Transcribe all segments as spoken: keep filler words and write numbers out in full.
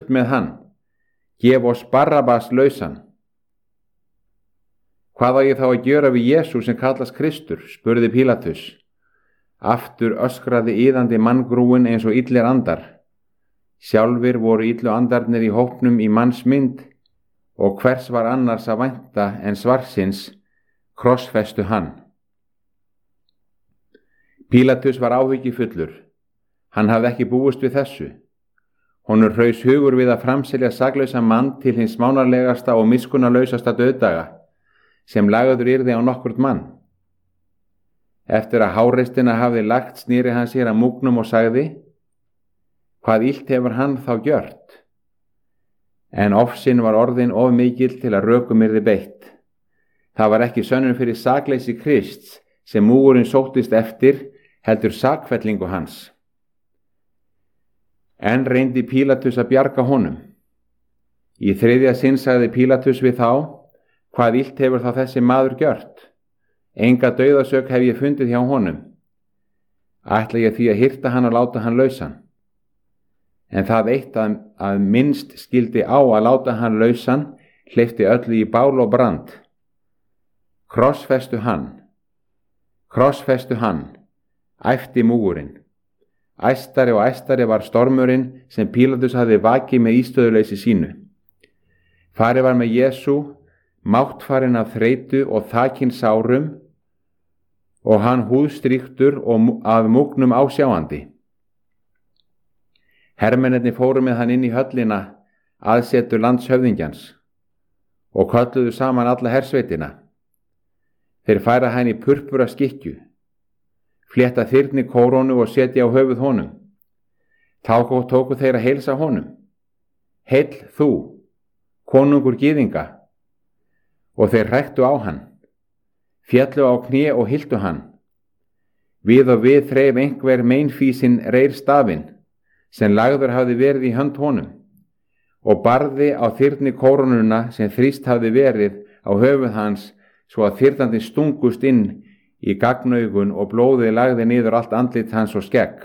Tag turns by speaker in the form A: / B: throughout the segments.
A: burt með hann, gef oss Barabbas lausan. Hvað á ég þá að gjöra við Jesú sem kallast Kristur, spurði Pílatus. Aftur öskraði iðandi manngrúin eins og illir andar. Sjálfir voru illu andarnir í hópnum í manns mynd, og hvers var annars að vænta en svarsins, krossfestu hann. Pílatus var áhyggjufullur. Hann hafði ekki búist við þessu. Honum hraus hugur við að framselja saklausan mann til hins smánarlegasta og miskunnarlausasta dauðdaga, sem lagður yrði á nokkurt mann. Eftir að háreistina hafði lagt snýri hann sér að múgnum og sagði, hvað illt hefur hann þá gjört? En ofsinn var orðin of mikill til að rökum yrði beitt. Það var ekki sönnun fyrir sakleysi Krists sem múgurinn sóttist eftir, heldur sakfellingu hans. En reyndi Pílatus að bjarga honum. Í þriðja sinn sagði Pílatus við þá, hvað illt hefur þá þessi maður gjört? Enga dauðasök hef ég fundið hjá honum. Ætla ég því að hirta hann og láta hann lausan. En það eitt að, að minnst skildi á að láta hann lausan, hleypti öllu í bál og brand. Krossfestu hann, krossfestu hann, æpti múgurinn. Æstari og æstari var stormurinn sem Pílatus hafði vakið með ístöðuleysi sínu. Farið var með Jesú, máttfarinn af þreytu og þakinn sárum, og hann húðstrýktur og af múgnum ásjáandi. Hermennirnir fóru með hann inn í höllina, aðsetur landshöfðingjans, og kölluðu saman alla hersveitina. Þeir færa hann í purpura skikkju, flétta þyrni kórónu og setja á höfuð honum. Þá tóku þeir að heilsa honum. Heill þú, konungur gyðinga, og þeir hræktu á hann, féllu á kné og hyltu hann. Við og við þreif einhver meinfísinn reyr stafinn, sem lagður hafði verið í hönd honum, og barði á þyrni kórónuna sem þrýst hafði verið á höfuð hans, svo að þyrnandi stungust inn í gagnaugun og blóðið lagði niður allt andlit hans og skegg.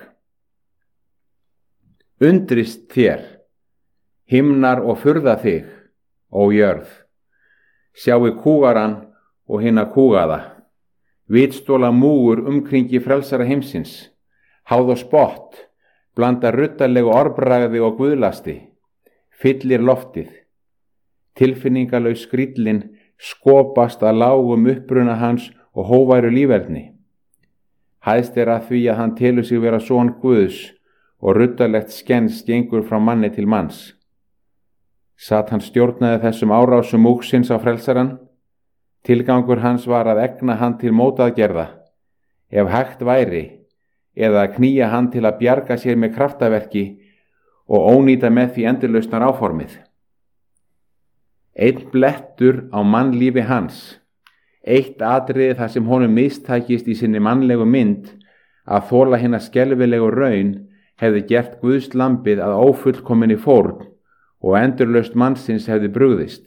A: Undrist þér, himnar og furða þig, ó jörð. Sjáu kúgaran og hinna kúgaða. Vitstóla múgur umkringi frelsara heimsins. Háð og spott, blanda ruttalegu orðbragði og guðlasti. Fyllir loftið. Tilfinningalaus skríllin skopast að lágum uppruna hans og hóværu líferni. Hæðst er að því að hann telur sig vera son Guðs og ruttalegt skens gengur frá manni til manns. Sat hann stjórnaði þessum árásum múgsins á frelsaran. Tilgangur hans var að egna hann til mótaðgerða, ef hægt væri, eða að knýja hann til að bjarga sér með kraftaverki og ónýta með því endurlausnar áformið. Einn blettur á mannlífi hans, eitt atriði þar sem honum mistækist í sinni mannlegu mynd að þola hinna skelfilegu raun hefði gert Guðs lambið að ófullkominni fórn og endurlaust mannsins hefði brugðist.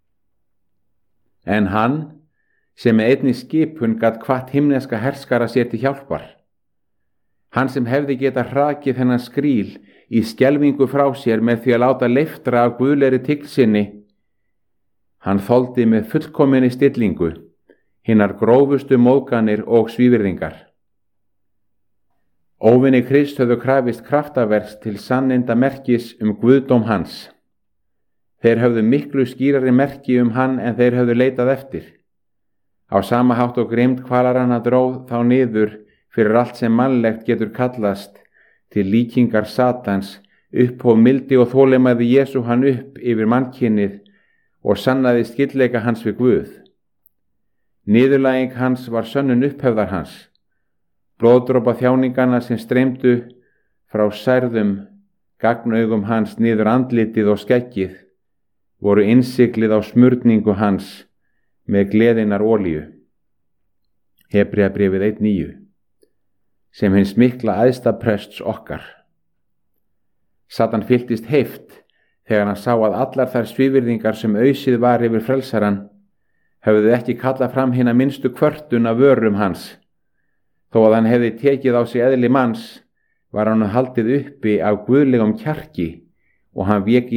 A: En hann, sem með einni skipun gat hvatt himneska herskara sér til hjálpar, hann sem hefði getað hrakið þennan skríl í skelfingu frá sér með því að láta leiftra af guðlegri tign sinni, hann þoldi með fullkominni stillingu hinnar grófustu móðganir og svívirðingar. Óvinni Krist höfðu krafist kraftaverks til sanninda merkis um guðdóm hans. Þeir höfðu miklu skýrari merki um hann en þeir höfðu leitað eftir. Á sama hátt og grimmd kvalaranna dróð þá niður fyrir allt sem mannlegt getur kallast til líkingar Satans, upphóf mildi og þolinmæði Jesú hann upp yfir mannkynnið og sannaði skyldleika hans við Guð. Niðurlæging hans var sönnun upphefðar hans. Blóðdropa þjáningana sem streymdu frá særðum gagnaugum hans niður andlitið og skeggið voru innsiglið á smurningu hans með gleðinar olíu. Hebreabréfið eitt níu, sem hins mikla æðsta prests okkar. Satan fylltist heift þegar hann sá að allar þær svívirðingar sem ausið var yfir frelsaran höfðu ekki kallað fram hina minnstu kvörtun af vörum hans. Þó að hann hefði tekið á sig eðli manns, var hann haldið uppi af guðlegum kjarki og hann vék í